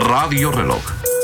radioreloj.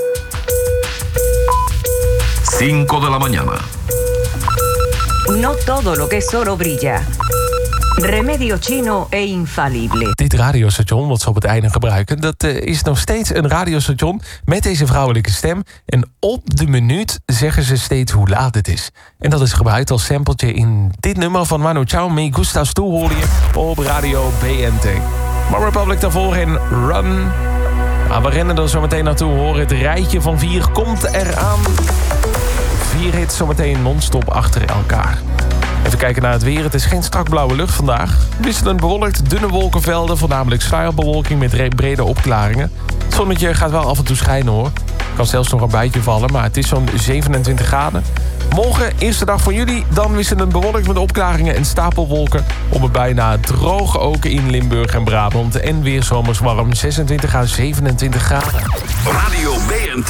5 de la mañana. No todo lo que es oro brilla. Remedio chino e infalible. Dit radiostation, wat ze op het einde gebruiken, dat is nog steeds een radiostation met deze vrouwelijke stem. En op de minuut zeggen ze steeds hoe laat het is. En dat is gebruikt als sampletje in dit nummer van Manu Chao. Me Gustas Tu hoor je op Radio BNT. Maar Republic daarvoor en Run. Nou, we rennen er zo meteen naartoe, hoor. Het rijtje van 4 komt eraan. 4 hits zometeen non-stop achter elkaar. Even kijken naar het weer. Het is geen strak blauwe lucht vandaag. Wisselend bewolkt, dunne wolkenvelden, voornamelijk sluierbewolking met brede opklaringen. Het zonnetje gaat wel af en toe schijnen, hoor. Kan zelfs nog een buitje vallen, maar het is zo'n 27 graden. Morgen, eerste dag van juli, dan wisselend bewolkt met opklaringen en stapelwolken. Op een bijna droge ook in Limburg en Brabant. En weer zomers warm, 26 à 27 graden. Radio BNT.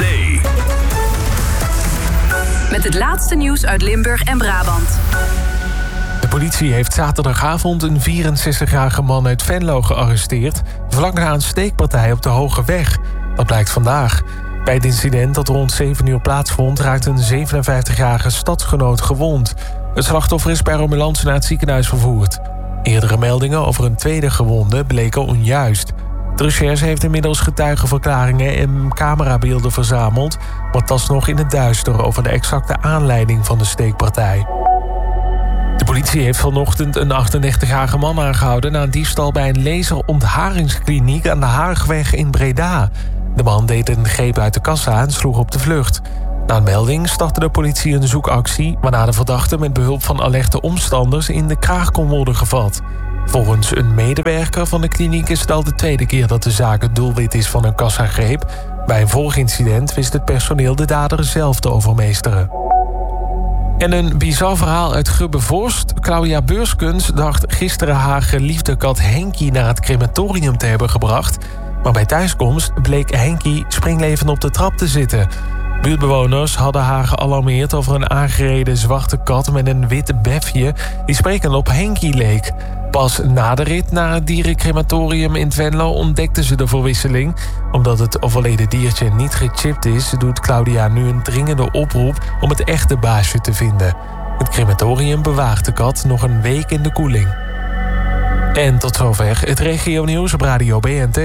Met het laatste nieuws uit Limburg en Brabant. De politie heeft zaterdagavond een 64-jarige man uit Venlo gearresteerd, vlak na een steekpartij op de Hoge Weg. Dat blijkt vandaag. Bij het incident dat rond 7 uur plaatsvond, raakte een 57-jarige stadsgenoot gewond. Het slachtoffer is per ambulance naar het ziekenhuis vervoerd. Eerdere meldingen over een tweede gewonde bleken onjuist. De recherche heeft inmiddels getuigenverklaringen en camerabeelden verzameld, maar tast nog in het duister over de exacte aanleiding van de steekpartij. De politie heeft vanochtend een 38-jarige man aangehouden na een diefstal bij een laserontharingskliniek aan de Haagweg in Breda. De man deed een greep uit de kassa en sloeg op de vlucht. Na een melding startte de politie een zoekactie, waarna de verdachte met behulp van alerte omstanders in de kraag kon worden gevat. Volgens een medewerker van de kliniek is het al de tweede keer dat de zaak het doelwit is van een kassagreep. Bij een vorig incident wist het personeel de dader zelf te overmeesteren. En een bizar verhaal uit Grubbevorst. Claudia Beurskens dacht gisteren haar geliefde kat Henkie naar het crematorium te hebben gebracht. Maar bij thuiskomst bleek Henkie springlevend op de trap te zitten. Buurtbewoners hadden haar gealarmeerd over een aangereden zwarte kat met een witte befje die sprekend op Henkie leek. Pas na de rit naar het dierencrematorium in Venlo ontdekten ze de verwisseling. Omdat het overleden diertje niet gechipt is, doet Claudia nu een dringende oproep om het echte baasje te vinden. Het crematorium bewaart de kat nog een week in de koeling. En tot zover het regionieuws op Radio BNT.